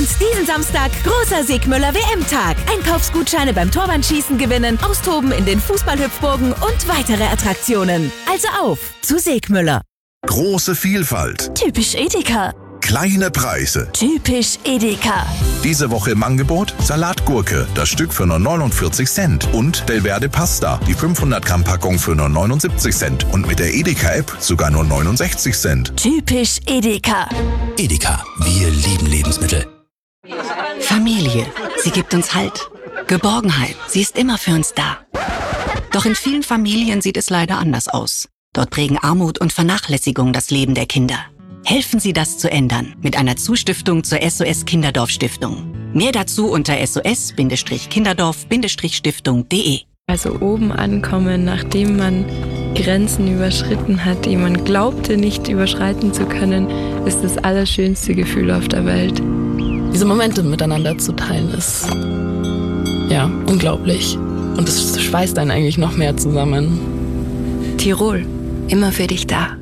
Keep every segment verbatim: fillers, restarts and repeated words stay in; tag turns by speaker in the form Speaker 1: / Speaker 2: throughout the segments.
Speaker 1: Und diesen Samstag großer Segmüller W M-Tag. Einkaufsgutscheine beim Torwandschießen gewinnen, austoben in den Fußballhüpfburgen und weitere Attraktionen. Also auf zu Segmüller.
Speaker 2: Große Vielfalt.
Speaker 3: Typisch Edeka.
Speaker 2: Kleine Preise.
Speaker 3: Typisch Edeka.
Speaker 2: Diese Woche im Angebot Salatgurke, das Stück für nur neunundvierzig Cent. Und Delverde Pasta, die fünfhundert Gramm Packung für nur neunundsiebzig Cent. Und mit der Edeka-App sogar nur neunundsechzig Cent.
Speaker 3: Typisch Edeka.
Speaker 4: Edeka, wir lieben Lebensmittel.
Speaker 5: Familie, sie gibt uns Halt. Geborgenheit, sie ist immer für uns da. Doch in vielen Familien sieht es leider anders aus. Dort prägen Armut und Vernachlässigung das Leben der Kinder. Helfen Sie, das zu ändern mit einer Zustiftung zur S O S Kinderdorf Stiftung. Mehr dazu unter S O S Kinderdorf Stiftung punkt de.
Speaker 6: Also oben ankommen, nachdem man Grenzen überschritten hat, die man glaubte nicht überschreiten zu können, ist das allerschönste Gefühl auf der Welt.
Speaker 7: Diese Momente miteinander zu teilen ist, ja, unglaublich. Und es schweißt einen eigentlich noch mehr zusammen.
Speaker 5: Tirol, immer für dich da.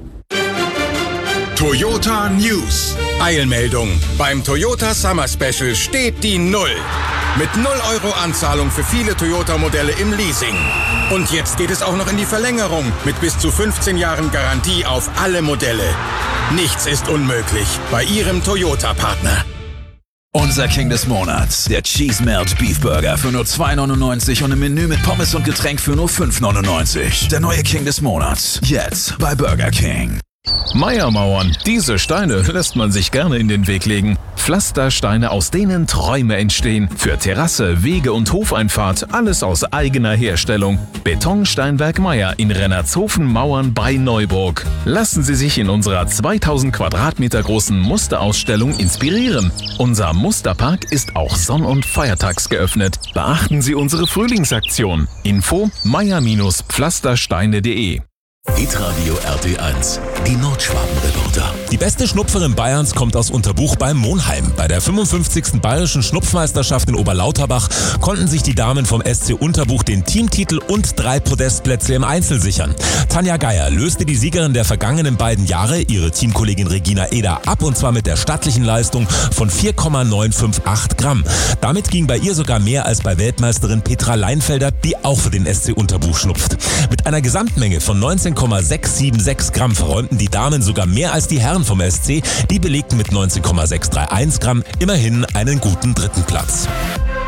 Speaker 8: Toyota News. Eilmeldung. Beim Toyota Summer Special steht die Null. Mit null Euro Anzahlung für viele Toyota-Modelle im Leasing. Und jetzt geht es auch noch in die Verlängerung mit bis zu fünfzehn Jahren Garantie auf alle Modelle. Nichts ist unmöglich bei Ihrem Toyota-Partner.
Speaker 9: Unser King des Monats, der Cheese Melt Beef Burger für nur zwei neunundneunzig und ein Menü mit Pommes und Getränk für nur fünf neunundneunzig. Der neue King des Monats, jetzt bei Burger King.
Speaker 10: Meiermauern. Diese Steine lässt man sich gerne in den Weg legen. Pflastersteine, aus denen Träume entstehen. Für Terrasse, Wege und Hofeinfahrt, alles aus eigener Herstellung. Betonsteinwerk Meier in Rennertshofen Mauern bei Neuburg. Lassen Sie sich in unserer zweitausend Quadratmeter großen Musterausstellung inspirieren. Unser Musterpark ist auch sonn- und feiertags geöffnet. Beachten Sie unsere Frühlingsaktion. Info meier Pflastersteine punkt de.
Speaker 4: Hitradio R T eins, die Nordschwabenreporter.
Speaker 11: Die beste Schnupferin Bayerns kommt aus Unterbuch bei Monheim. Bei der fünfundfünfzigsten Bayerischen Schnupfmeisterschaft in Oberlauterbach konnten sich die Damen vom S C Unterbuch den Teamtitel und drei Podestplätze im Einzel sichern. Tanja Geier löste die Siegerin der vergangenen beiden Jahre, ihre Teamkollegin Regina Eder, ab, und zwar mit der stattlichen Leistung von vier Komma neun fünf acht Gramm. Damit ging bei ihr sogar mehr als bei Weltmeisterin Petra Leinfelder, die auch für den S C Unterbuch schnupft. Mit einer Gesamtmenge von neunzehn Komma sechs sieben sechs Gramm verräumten die Damen sogar mehr als die Herren vom S C. Die belegten mit neunzehn Komma sechs drei eins Gramm immerhin einen guten dritten Platz.